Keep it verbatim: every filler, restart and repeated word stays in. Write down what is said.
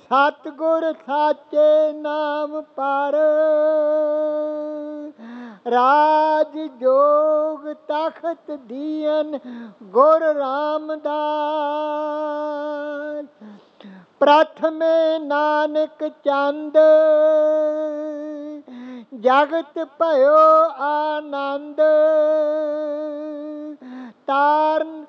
ਸਤਿਗੁਰ ਸਾਚੇ ਨਾਮ ਪਰ ਰਾਜ ਜੋਗ ਤਖਤ ਦੀਨ ਗੁਰ ਰਾਮਦਾਸ। ਪ੍ਰਥਮੇ ਨਾਨਕ ਚੰਦ ਜਗਤ ਭਇਓ ਆਨੰਦ। ਤਾਰਨ